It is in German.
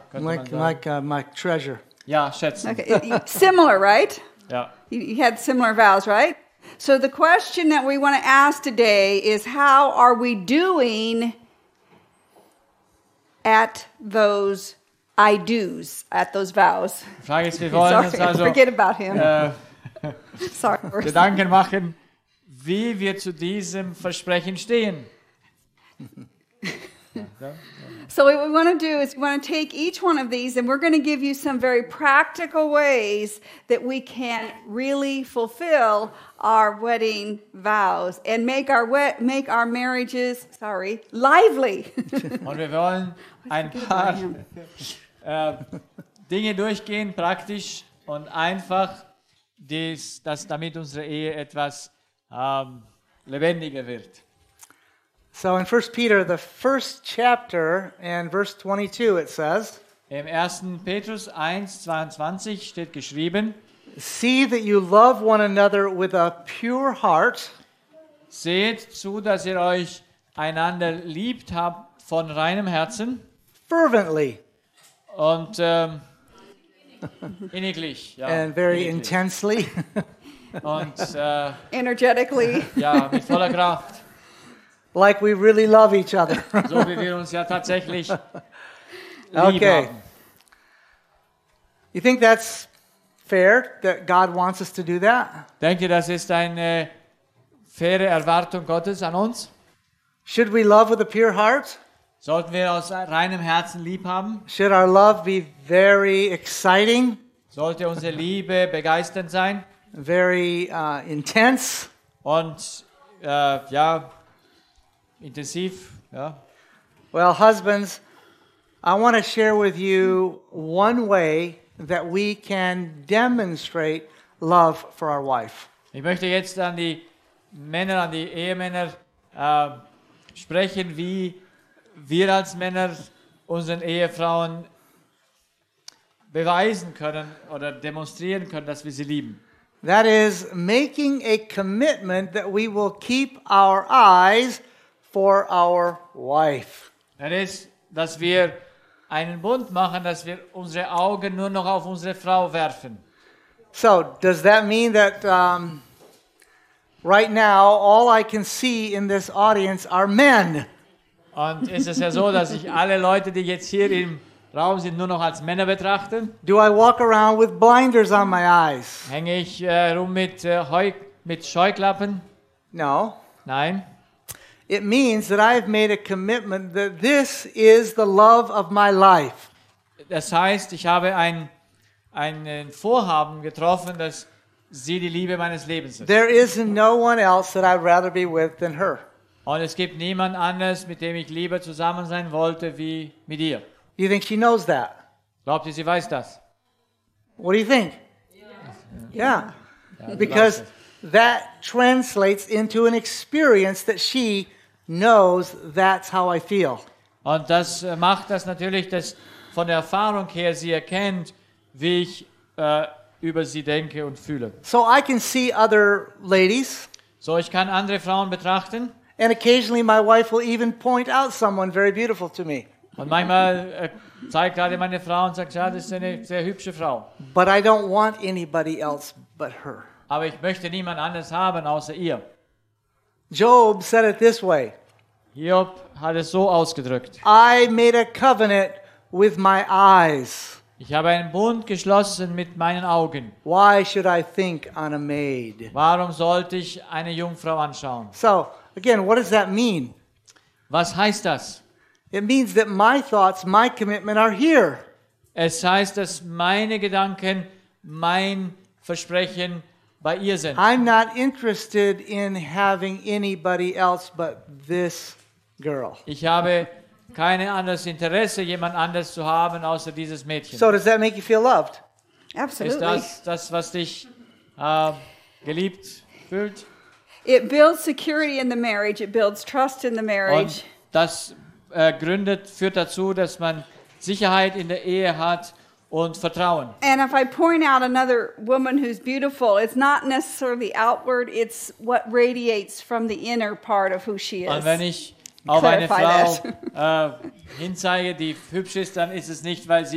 könnte man sagen. My treasure. Ja, schätzen. Okay. Similar, right? Ja. You had similar vows, right? So the question that we want to ask today is, how are we doing at those I do's, at those vows? Die Frage ist, wir wollen uns Sorry, also forget about him. Sorry. Gedanken machen, wie wir zu diesem Versprechen stehen. So what we want to do is we want to take each one of these and we're going to give you some very practical ways that we can really fulfill our wedding vows and make our marriages, lively. Und wir wollen ein paar Dinge durchgehen, praktisch und einfach, damit unsere Ehe etwas lebendiger wird. So in 1 Peter, the first chapter, and verse 22, it says, Im 1. Petrus 1,22 steht geschrieben, See that you love one another with a pure heart, seht zu, dass ihr euch einander liebt habt von reinem Herzen fervently, und inniglich, ja, and very inniglich. intensely. Und Energetically. ja, mit voller Kraft, Like we really love each other. so wie wir uns ja tatsächlich lieb Okay. haben. You think that's fair that God wants us to do that? Denkt ihr, das ist eine faire Erwartung Gottes an uns? Should we love with a pure heart? Sollten wir aus reinem Herzen lieb haben? Should our love be very exciting, Sollte unsere Liebe begeisternd sein? very intense? Und ja, intensiv, ja. Well, husbands, I want to share with you one way that we can demonstrate love for our wife. Ich möchte jetzt an die Männer, an die Ehemänner sprechen, wie wir als Männer unseren Ehefrauen beweisen können oder demonstrieren können, dass wir sie lieben. That is making a commitment that we will keep our eyes for our wife. Das ist, dass wir einen Bund machen, dass wir unsere Augen nur noch auf unsere Frau werfen. So, does that mean that right now all I can see in this audience are men? Und ist es ja so, dass ich alle Leute, die jetzt hier im Raum sind, nur noch als Männer betrachte? Do I walk around with blinders on my eyes? Hänge ich rum mit Scheuklappen? No. Nein. It means that I have made a commitment that this is the love of my life. Das heißt, ich habe ein Vorhaben getroffen, dass sie die Liebe meines Lebens sind. There is no one else that I'd rather be with than her. Und es gibt niemand anderes, mit dem ich lieber zusammen sein wollte, wie mit ihr. Do you think she knows that? Glaubt ihr, sie weiß das? What do you think? Yeah. Ja, sie Because weiß es. that translates into an experience that she knows that's how I feel. Und das macht das natürlich, dass von der Erfahrung her sie erkennt, wie ich über sie denke und fühle. So I can see other ladies, So, ich kann andere Frauen betrachten and occasionally my wife will even point out someone very beautiful to me. und manchmal zeigt gerade meine Frau und sagt, ja, das ist eine sehr hübsche Frau. But I don't want anybody else but her. Aber ich möchte niemand anderes haben, außer ihr. Job said it this way, Hiob hat es so ausgedrückt. I made a covenant with my eyes. Ich habe einen Bund geschlossen mit meinen Augen. Why should I think on a maid? Warum sollte ich eine Jungfrau anschauen? So, again, what does that mean? Was heißt das? It means that my thoughts, my commitment are here. Es heißt, dass meine Gedanken, mein Versprechen bei ihr sind. I'm not interested in having anybody else but this girl. Ich habe kein anderes Interesse, jemand anderes zu haben, außer dieses Mädchen. So does that make you feel loved? Ist Absolutely. das, was dich geliebt fühlt? It builds security in the marriage. It builds trust in the marriage. Und das führt dazu, dass man Sicherheit in der Ehe hat und Vertrauen. And if I point out another woman who's beautiful, it's not necessarily outward, it's what radiates from the inner part of who she is. Und wenn ich auf eine Clarify Frau hinzeige, die hübsch ist, dann ist es nicht, weil sie